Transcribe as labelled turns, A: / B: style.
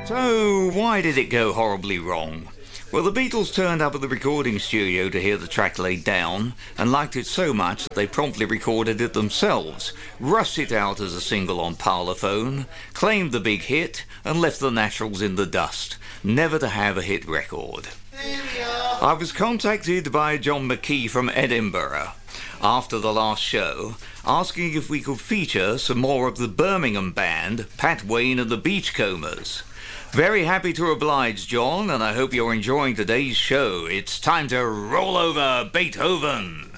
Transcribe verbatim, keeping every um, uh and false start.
A: So, why did it go horribly wrong? Well, the Beatles turned up at the recording studio to hear the track laid down and liked it so much that they promptly recorded it themselves, rushed it out as a single on Parlophone, claimed the big hit and left the Naturals in the dust, never to have a hit record. I was contacted by John McKee from Edinburgh after the last show, asking if we could feature some more of the Birmingham band, Pat Wayne and the Beachcombers. Very happy to oblige, John, and I hope you're enjoying today's show. It's time to roll over Beethoven.